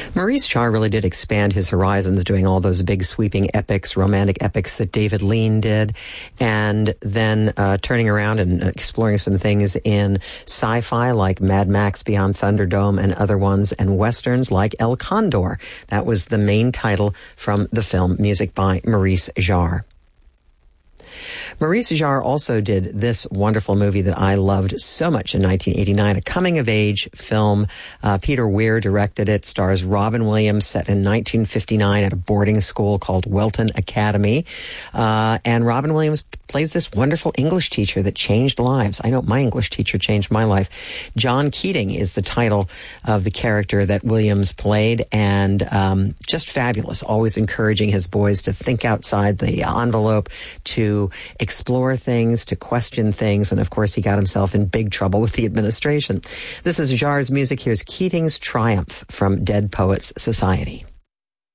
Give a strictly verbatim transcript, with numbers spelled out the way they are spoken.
Maurice Jarre really did expand his horizons, doing all those big sweeping epics, romantic epics that David Lean did, and then uh, turning around and exploring some things in sci-fi like Mad Max Beyond Thunderdome and other ones, and westerns like El Condor. That was the main title from the film, music by Maurice Jarre. Maurice Jarre also did this wonderful movie that I loved so much in nineteen eighty-nine, a coming-of-age film. Uh, Peter Weir directed it, stars Robin Williams, set in nineteen fifty-nine at a boarding school called Welton Academy. Uh, and Robin Williams plays this wonderful English teacher that changed lives. I know my English teacher changed my life. John Keating is the title of the character that Williams played, and um, just fabulous, always encouraging his boys to think outside the envelope, to explore things, to question things, and of course he got himself in big trouble with the administration. This is Jarre's music. Here's Keating's Triumph from Dead Poets Society.